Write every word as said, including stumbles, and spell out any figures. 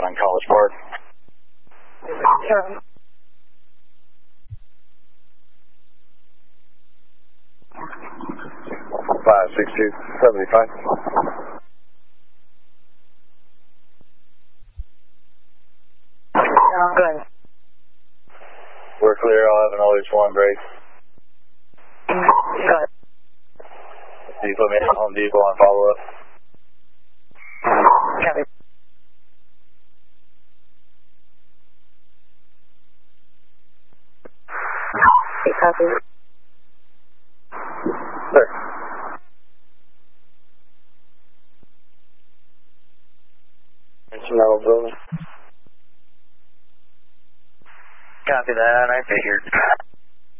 out on College Park. Sure. five six two seven five. Sounds good. We're clear. I'll have an L H one break. Good. Can you put me at Home Depot on follow up? Copy. Copy. Sir. Metal building. Copy that, I figured.